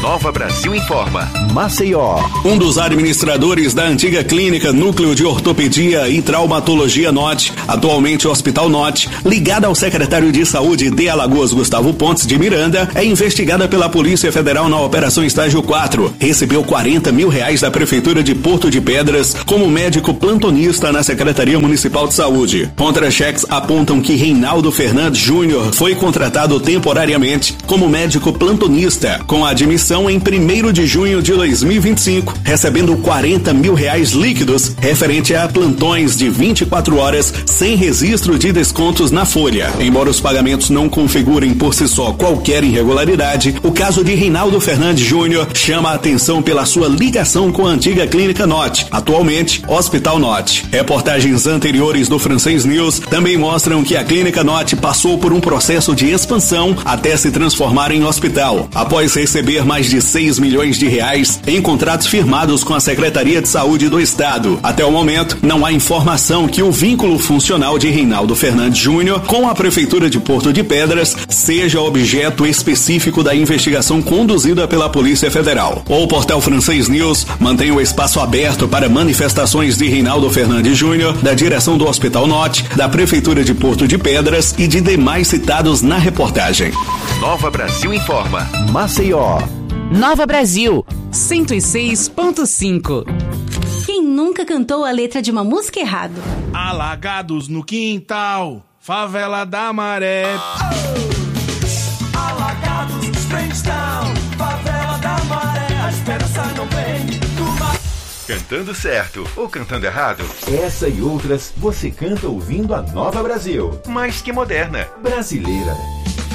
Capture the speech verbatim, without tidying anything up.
Nova Brasil Informa. Maceió. Um dos administradores da antiga clínica Núcleo de Ortopedia e Traumatologia Norte, atualmente Hospital Norte, ligada ao secretário de Saúde de Alagoas, Gustavo Pontes de Miranda, é investigada pela Polícia Federal na Operação Estágio quatro. Recebeu quarenta mil reais da Prefeitura de Porto de Pedras como médico plantonista na Secretaria Municipal de Saúde. Contra-cheques apontam que Reinaldo Fernandes Júnior foi contratado temporariamente como médico plantonista, com admissão em primeiro de junho de dois mil e vinte e cinco, recebendo quarenta mil reais líquidos referente a plantões de vinte e quatro horas sem registro de descontos na folha. Embora os pagamentos não configurem por si só qualquer irregularidade, o caso de Reinaldo Fernandes Júnior chama a atenção pela sua ligação com a antiga Clínica Norte, atualmente Hospital Norte. Reportagens anteriores do Francês News também mostram que a Clínica Norte passou por um processo de expansão até se transformar em hospital, após receber mais de seis milhões de reais em contratos firmados com a Secretaria de Saúde do Estado. Até o momento, não há informação que o vínculo funcional de Reinaldo Fernandes Júnior com a Prefeitura de Porto de Pedras seja objeto específico da investigação conduzida pela Polícia Federal. O portal Francês News mantém o espaço aberto para manifestações de Reinaldo Fernandes Júnior, da direção do Hospital Norte, da Prefeitura de Porto de Pedras e de demais citados na reportagem. Nova Brasil Informa. Maceió. Nova Brasil, cento e seis ponto cinco. Quem nunca cantou a letra de uma música errado? Alagados no quintal, favela da Maré. Oh! Alagados, Strange Town, favela da Maré. A esperança não vem do mar. Cantando certo ou cantando errado? Essa e outras você canta ouvindo a Nova Brasil. Mais que moderna. Brasileira.